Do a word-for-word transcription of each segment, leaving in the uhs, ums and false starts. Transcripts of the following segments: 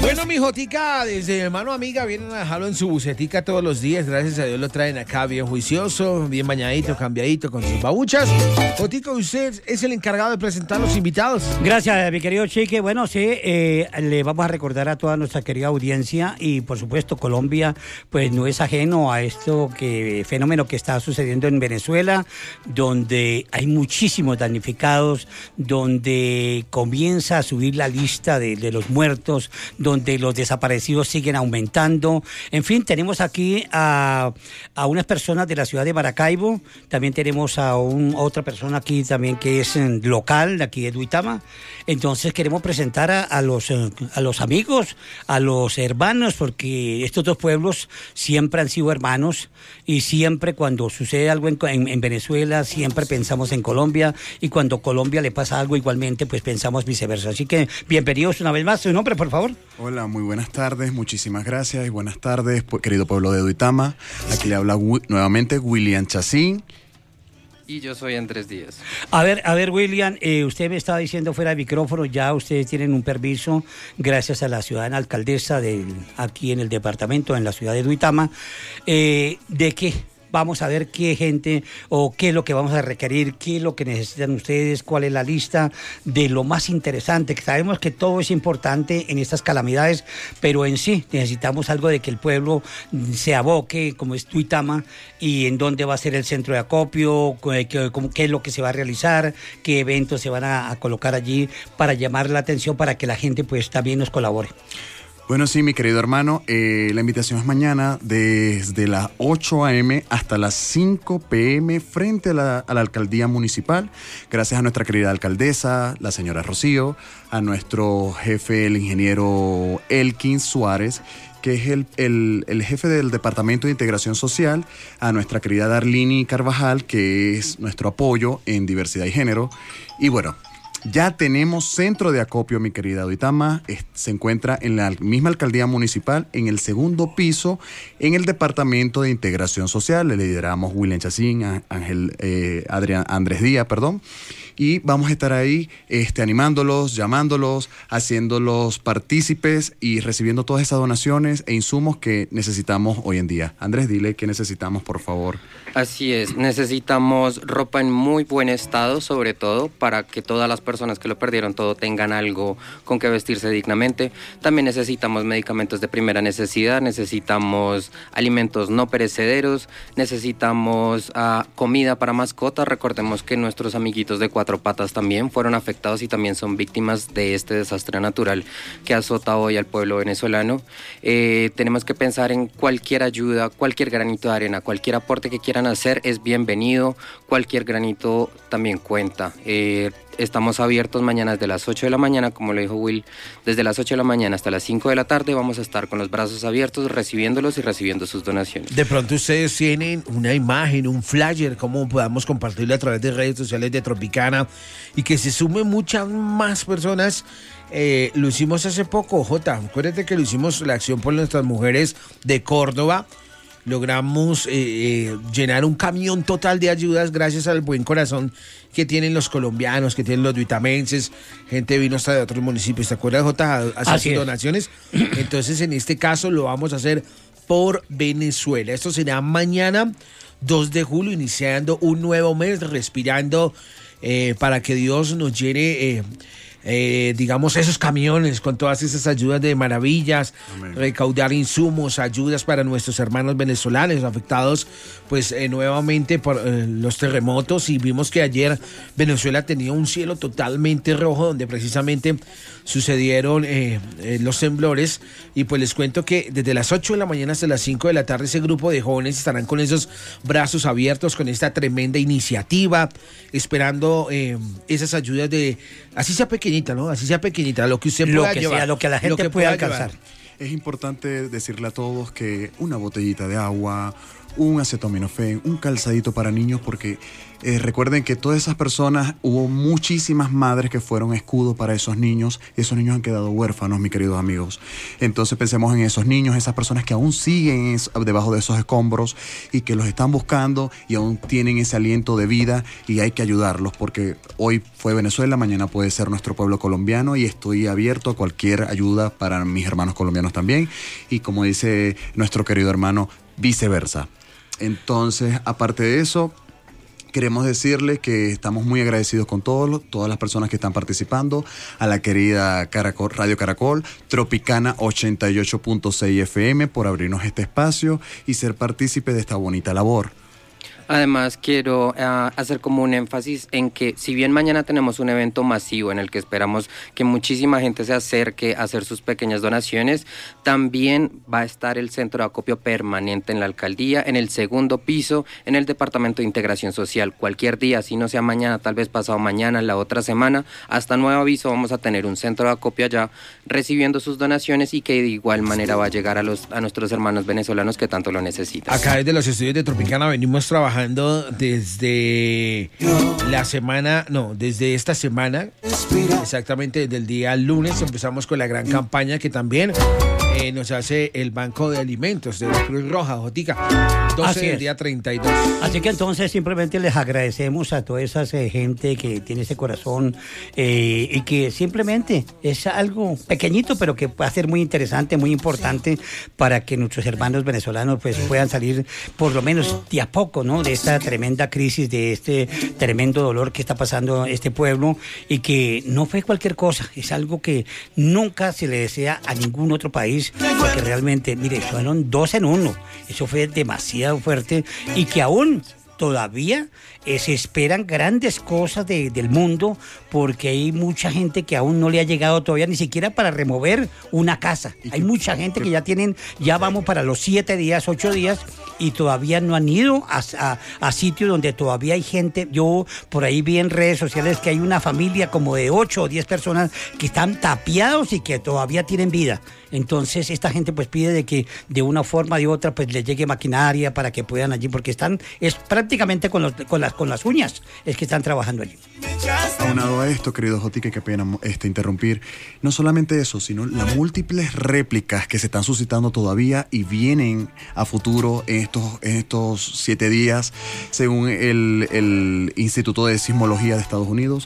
Bueno, mi Jotica, desde mano amiga, vienen a dejarlo en su bucetica todos los días. Gracias a Dios lo traen acá bien juicioso, bien bañadito, cambiadito, con sus babuchas. Jotica, usted es el encargado de presentar a los invitados. Gracias, mi querido Chique. Bueno, sí, eh, le vamos a recordar a toda nuestra querida audiencia y, por supuesto, Colombia, pues no es ajeno a esto que fenómeno que está sucediendo en Venezuela, donde hay muchísimos damnificados, donde comienza a subir la lista de, de los muertos, donde los desaparecidos siguen aumentando. En fin, tenemos aquí a, a unas personas de la ciudad de Maracaibo, también tenemos a un, otra persona aquí también que es local, de aquí de Duitama. Entonces queremos presentar a, a, los, a los amigos, a los hermanos, porque estos dos pueblos siempre han sido hermanos y siempre cuando sucede algo en, en, en Venezuela, siempre pensamos en Colombia, y cuando Colombia le pasa algo igualmente, pues pensamos viceversa. Así que bienvenidos una vez más. ¿Su nombre, por favor? Hola, muy buenas tardes, muchísimas gracias y buenas tardes, querido pueblo de Duitama. Aquí le habla nuevamente William Chacín. Y yo soy Andrés Díaz. A ver, a ver, William, eh, usted me estaba diciendo fuera de micrófono, ya ustedes tienen un permiso gracias a la ciudadana alcaldesa de aquí en el departamento, en la ciudad de Duitama. Eh, ¿De qué? Vamos a ver qué gente o qué es lo que vamos a requerir, qué es lo que necesitan ustedes, cuál es la lista de lo más interesante, que sabemos que todo es importante en estas calamidades, pero en sí necesitamos algo de que el pueblo se aboque, como es Duitama, y en dónde va a ser el centro de acopio, qué, qué es lo que se va a realizar, qué eventos se van a, a colocar allí para llamar la atención, para que la gente pues también nos colabore. Bueno, sí, mi querido hermano, eh, la invitación es mañana desde las ocho a eme hasta las cinco pe eme frente a la, a la alcaldía municipal. Gracias a nuestra querida alcaldesa, la señora Rocío, a nuestro jefe, el ingeniero Elkin Suárez, que es el, el, el jefe del Departamento de Integración Social, a nuestra querida Darlini Carvajal, que es nuestro apoyo en diversidad y género. Y bueno, ya tenemos centro de acopio, mi querida Duitama. Se encuentra en la misma alcaldía municipal, en el segundo piso, en el Departamento de Integración Social. Le lideramos William Chacín, Ángel, eh, Adrián, Andrés Díaz, perdón. Y vamos a estar ahí este, animándolos, llamándolos, haciéndolos partícipes y recibiendo todas esas donaciones e insumos que necesitamos hoy en día. Andrés, dile qué necesitamos, por favor. Así es, necesitamos ropa en muy buen estado, sobre todo para que todas las personas que lo perdieron todo tengan algo con que vestirse dignamente. También necesitamos medicamentos de primera necesidad, necesitamos alimentos no perecederos, necesitamos uh, comida para mascotas. Recordemos que nuestros amiguitos de cuatro patas también fueron afectados y también son víctimas de este desastre natural que azota hoy al pueblo venezolano. Eh, tenemos que pensar en cualquier ayuda, cualquier granito de arena, cualquier aporte que quieran hacer es bienvenido, cualquier granito también cuenta. Eh, Estamos abiertos mañana desde las ocho de la mañana, como lo dijo Will, desde las ocho de la mañana hasta las cinco de la tarde vamos a estar con los brazos abiertos, recibiéndolos y recibiendo sus donaciones. De pronto ustedes tienen una imagen, un flyer, cómo podamos compartirlo a través de redes sociales de Tropicana y que se sumen muchas más personas. Eh, lo hicimos hace poco, Jota, acuérdate que lo hicimos la acción por nuestras mujeres de Córdoba. Logramos eh, eh, llenar un camión total de ayudas gracias al buen corazón que tienen los colombianos, que tienen los duitamenses. Gente vino hasta de otros municipios, ¿te acuerdas, Jota? A hacer sus donaciones. Entonces, en este caso lo vamos a hacer por Venezuela. Esto será mañana, dos de julio, iniciando un nuevo mes, respirando eh, para que Dios nos llene... Eh, Eh, digamos esos camiones con todas esas ayudas de maravillas. Amén. Recaudar insumos, ayudas para nuestros hermanos venezolanos afectados pues eh, nuevamente por eh, los terremotos, y vimos que ayer Venezuela tenía un cielo totalmente rojo donde precisamente sucedieron eh, eh, los temblores, y pues les cuento que desde las ocho de la mañana hasta las cinco de la tarde ese grupo de jóvenes estarán con esos brazos abiertos, con esta tremenda iniciativa, esperando eh, esas ayudas de, así sea pequeñita, ¿no? Así sea pequeñita, lo que usted lo pueda que llevar, sea, lo que la gente que pueda pueda alcanzar. Llevar. Es importante decirle a todos que una botellita de agua, un acetaminofén, un calzadito para niños, porque eh, recuerden que todas esas personas, hubo muchísimas madres que fueron escudo para esos niños, y esos niños han quedado huérfanos, mis queridos amigos. Entonces pensemos en esos niños, esas personas que aún siguen es, debajo de esos escombros y que los están buscando y aún tienen ese aliento de vida, y hay que ayudarlos, porque hoy fue Venezuela, mañana puede ser nuestro pueblo colombiano, y estoy abierto a cualquier ayuda para mis hermanos colombianos también, y como dice nuestro querido hermano, viceversa. Entonces, aparte de eso, queremos decirles que estamos muy agradecidos con todos, todas las personas que están participando, a la querida Caracol, Radio Caracol, Tropicana ochenta y ocho punto seis F M, por abrirnos este espacio y ser partícipe de esta bonita labor. Además, quiero uh, hacer como un énfasis en que si bien mañana tenemos un evento masivo en el que esperamos que muchísima gente se acerque a hacer sus pequeñas donaciones, también va a estar el centro de acopio permanente en la alcaldía, en el segundo piso, en el Departamento de Integración Social. Cualquier día, si no sea mañana, tal vez pasado mañana, la otra semana, hasta nuevo aviso, vamos a tener un centro de acopio allá recibiendo sus donaciones, y que de igual manera va a llegar a, los, a nuestros hermanos venezolanos que tanto lo necesitan. Acá desde los estudios de Tropicana venimos trabajando desde la semana, no, desde esta semana, exactamente desde el día lunes empezamos con la gran campaña que también eh, nos hace el Banco de Alimentos de la Cruz Roja, Jotica, doce del día treinta y dos. Así que entonces simplemente les agradecemos a toda esa eh, gente que tiene ese corazón eh, y que simplemente es algo pequeñito, pero que va a ser muy interesante, muy importante para que nuestros hermanos venezolanos pues puedan salir por lo menos de a poco, ¿no?, de esta tremenda crisis, de este tremendo dolor que está pasando este pueblo, y que no fue cualquier cosa, es algo que nunca se le desea a ningún otro país, porque realmente, mire, fueron dos en uno, eso fue demasiado fuerte, y que aún todavía eh, se esperan grandes cosas de, del mundo, porque hay mucha gente que aún no le ha llegado todavía ni siquiera para remover una casa. Hay mucha gente que ya tienen, ya vamos para los siete días, ocho días, y todavía no han ido a, a, a sitios donde todavía hay gente. Yo por ahí vi en redes sociales que hay una familia como de ocho o diez personas que están tapiados y que todavía tienen vida. Entonces esta gente pues pide de que de una forma o de otra pues les llegue maquinaria para que puedan allí, porque están, es prácticamente con, los, con, las, con las uñas es que están trabajando allí. Aunado a esto, querido Jotica, qué pena este, interrumpir, no solamente eso, sino las múltiples réplicas que se están suscitando todavía y vienen a futuro en estos, en estos siete días, según el, el Instituto de Sismología de Estados Unidos.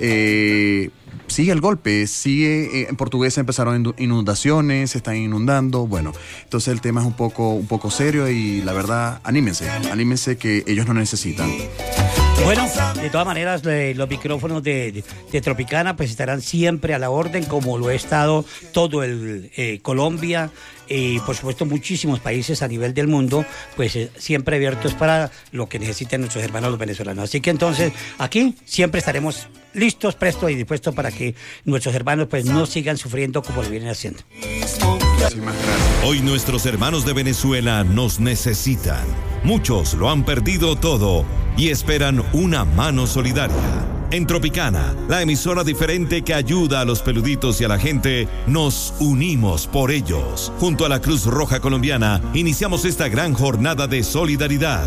Eh, sigue el golpe, sigue, eh, en Portuguesa empezaron inundaciones, se están inundando, bueno, entonces el tema es un poco, un poco serio, y la verdad, anímense, anímense que ellos no necesitan. Bueno, de todas maneras, eh, los micrófonos de, de, de Tropicana pues estarán siempre a la orden, como lo ha estado todo el eh, Colombia, y por supuesto muchísimos países a nivel del mundo, pues eh, siempre abiertos para lo que necesiten nuestros hermanos los venezolanos. Así que entonces aquí siempre estaremos listos, prestos y dispuestos para que nuestros hermanos pues no sigan sufriendo como lo vienen haciendo. Hoy nuestros hermanos de Venezuela nos necesitan. Muchos lo han perdido todo y esperan una mano solidaria. En Tropicana, la emisora diferente que ayuda a los peluditos y a la gente, nos unimos por ellos. Junto a la Cruz Roja Colombiana, iniciamos esta gran jornada de solidaridad.